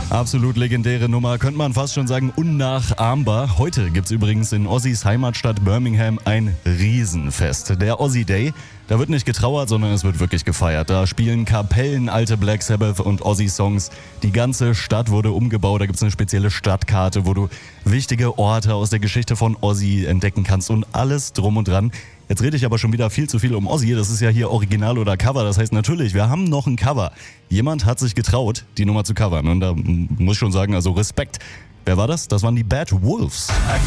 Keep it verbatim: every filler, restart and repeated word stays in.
Absolut legendäre Nummer, könnte man fast schon sagen unnachahmbar. Heute gibt es übrigens in Ozzys Heimatstadt Birmingham ein Riesenfest. Der Ozzy Day, da wird nicht getrauert, sondern es wird wirklich gefeiert. Da spielen Kapellen alte Black Sabbath und Ozzy-Songs. Die ganze Stadt wurde umgebaut, da gibt es eine spezielle Stadtkarte, wo du wichtige Orte aus der Geschichte von Ozzy entdecken kannst und alles drum und dran. Jetzt rede ich aber schon wieder viel zu viel um Ozzy. Das ist ja hier Original oder Cover. Das heißt natürlich, wir haben noch ein Cover. Jemand hat sich getraut, die Nummer zu covern. Und da muss ich schon sagen, also Respekt. Wer war das? Das waren die Bad Wolves.